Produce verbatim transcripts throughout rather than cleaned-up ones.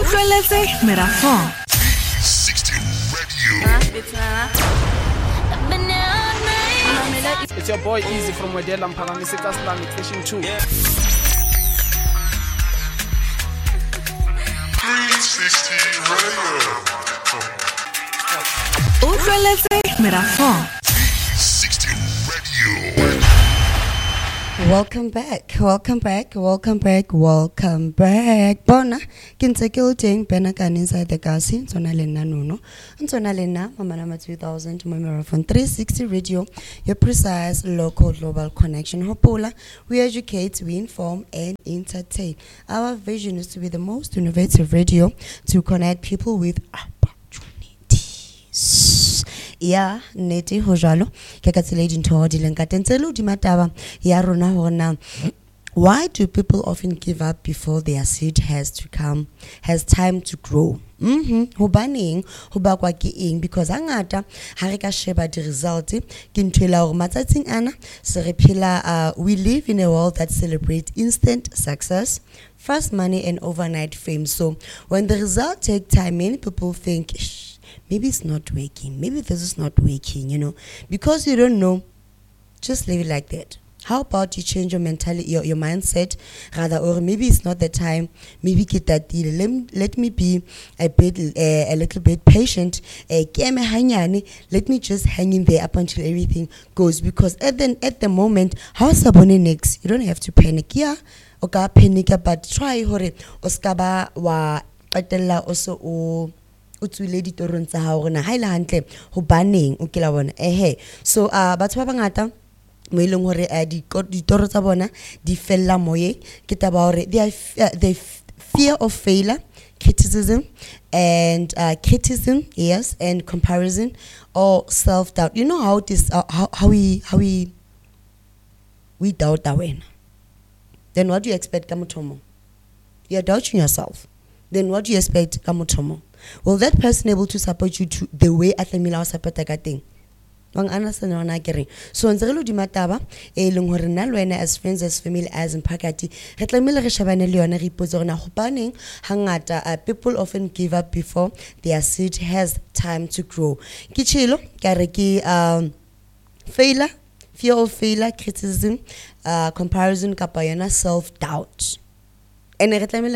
Utlweletse Merafong. sixty Radio. It's your boy Easy from Wedela Mpangamiseka Islamic Station two. three sixty Radio. Utlweletse Merafong. sixty Radio. Welcome back, welcome back, welcome back, welcome back. Bona, kintse ke uteng pena kan inside the kasi, nsona lena nuno. Nsona lena, mama nama two thousand, mama from three sixty Radio, your precise local global connection. Hopola, we educate, we inform and entertain. Our vision is to be the most innovative radio to connect people with opportunities. Ya neti hojalo ke ka tsela dintho di leng ka tentselo di mataba ya rona hona. Why do people often give up before their seed has to come has time to grow? Mhm hobaneng ho bakwa ke eng? Because hangata ha re ka sheba di result ke ntwela hore matsatsing ana se re phela uh, we live in a world that celebrates instant success, fast money and overnight fame. So when the result take time, many people think maybe it's not working. Maybe this is not working, you know. Because you don't know, just leave it like that. How about you change your mentality, your, your mindset, rather, or maybe it's not the time. Maybe get that deal. Let, let me be a bit, uh, a little bit patient. Uh, let me just hang in there up until everything goes. Because at the at the moment, how's sabone next? You don't have to panic, yeah. Okay, panic, but try hore oskaba wa patella also o. Utswile ditorong tsa hao rena ha ile hantle ho baneng o ke la bona ehe. So uh batho ba bangata mo ileng hore uh, di ditoro tsa bona di fella moye ke taba hore they are uh, they fear of failure, criticism and uh, criticism, yes, and comparison or self doubt. You know how it is, uh, how how we how we we doubt our win. Then what do you expect kamotomo? You're doubting yourself. Then what do you expect kamotomo? Will that person able to support you to the way Atlamila support thing? So nzelo di mataba e leng hore nna lwena as friends, as family, as mpakati re tlamile re shebane le yona re ipotsa rena hobaneng hangata uh, people often give up before their seed has time to grow. Ke chilo ka re ke um failure, fear of failure, criticism, uh, comparison kapa yona self doubt. And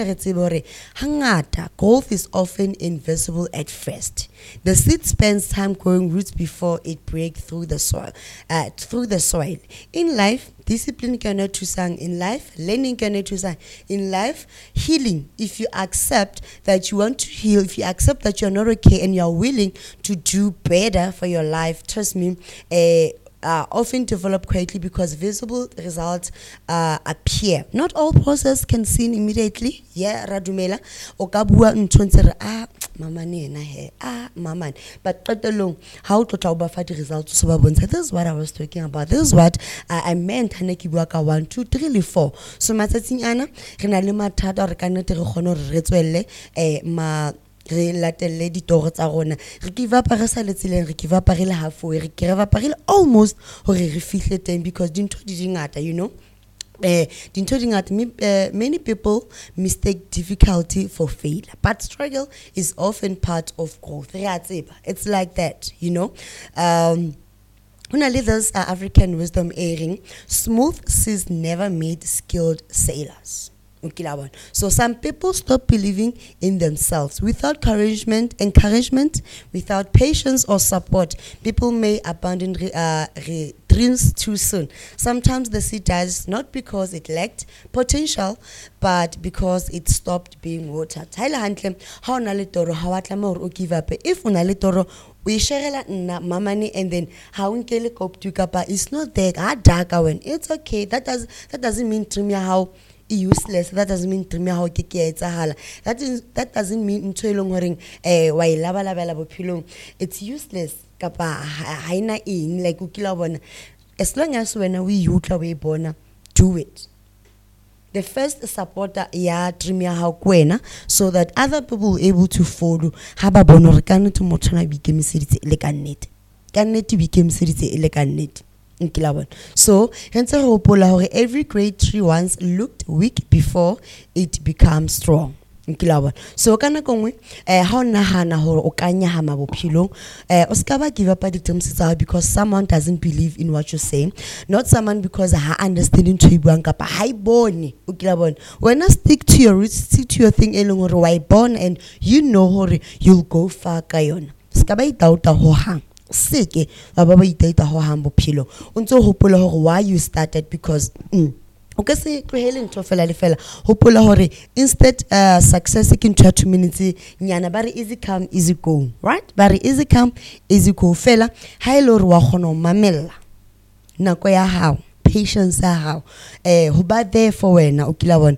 hangata growth is often invisible at first. The seed spends time growing roots before it breaks through the soil. Uh, through the soil. In life, discipline cannot to sang. In life, learning cannot to sang. In life, healing. If you accept that you want to heal, if you accept that you're not okay and you're willing to do better for your life, trust me, uh, Uh, often develop quietly because visible results uh, appear. Not all process can seen immediately. Yeah, radumela okabua ntsontsere ah mama nena he ah mama, but along how to talk about the results. So this is what I was talking about. This is what uh, I meant. Haneki buaka one two three four. So matsatsing ana re na le mathata re kana tere khono re tswelle eh ma re latelle ditoro tsa rona re give up re sa letseleng re give up re le halfway re give up re almost hore re fihle teng because dintho di dingata, you know. Eh dintho di ngata many people mistake difficulty for failure, but struggle is often part of growth. It's like that, you know. um Una leaders are African wisdom airing smooth seas never made skilled sailors. So some people stop believing in themselves. Without encouragement, encouragement, without patience or support, people may abandon uh, dreams too soon. Sometimes the seed dies not because it lacked potential, but because it stopped being watered. If unalitoro we share na mamani and then how unkele cope to kapa it's not there. It's okay. That does that doesn't mean to me how useless. That doesn't mean to me how kiki etsahala. That is that doesn't mean ntho e leng horeng eh wa ilaba labela bophilong. It's useless kapa haina eng like ukila bona. As long as when we utla we bona, do it. The first supporter ya dream ya ha kwena so that other people will able to follow. Haba bona re kana to motho bi kemiseditse le ka nnete. Ka nnete bi kemiseditse le ka nnete. So, every great tree once looked weak before it becomes strong. nkile wa bona. So ka nako nngwe eh ha o nahana hore o ka nyahama bophelong eh o ska ba give up di-terms tsa hao because someone doesn't believe in what you're saying, not someone because ha understanding to ibuang kapa ha ibone o kila bona. When I stick to your roots, stick to your thing e leng hore wa born and you know hore you'll go far ka yona. Ska ba itauta ho hang seke ba ba itauta ho hang bophelong o ntse hopola hore why you started because mm, okay, se tlohele ntho fela le fela hopola hore instead uh, success e ke ntho ya two minutes nyana ba re easy come easy go, right? Ba re easy come easy go fela ha ile hore wa khona o mamella nako ya hao, patience ya hao eh ho ba there for wena o kila bona